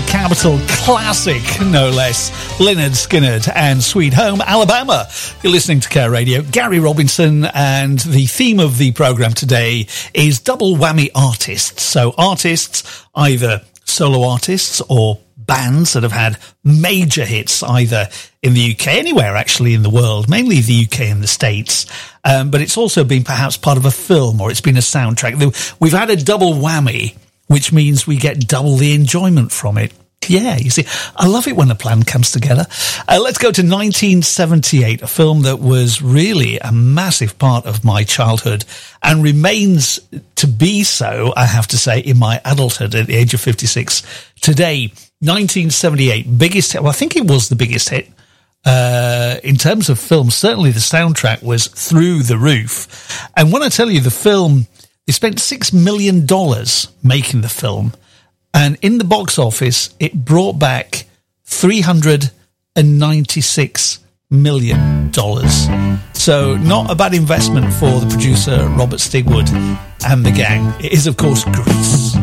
Capitol classic, no less. Lynyrd Skynyrd and Sweet Home Alabama. You're listening to Care Radio. Gary Robinson, and the theme of the programme today is double whammy artists. So artists, either solo artists or bands that have had major hits either in the UK, anywhere actually in the world, mainly the UK and the States. But it's also been perhaps part of a film, or it's been a soundtrack. We've had a double whammy, which means we get double the enjoyment from it. Yeah, you see, I love it when a plan comes together. Let's go to 1978, a film that was really a massive part of my childhood and remains to be so, I have to say, in my adulthood at the age of 56 today. 1978, biggest hit. Well, I think it was the biggest hit. In terms of film, certainly the soundtrack was through the roof. And when I tell you the film, they spent $6 million making the film. And in the box office, it brought back $396 million. So not a bad investment for the producer, Robert Stigwood, and the gang. It is, of course, Grease.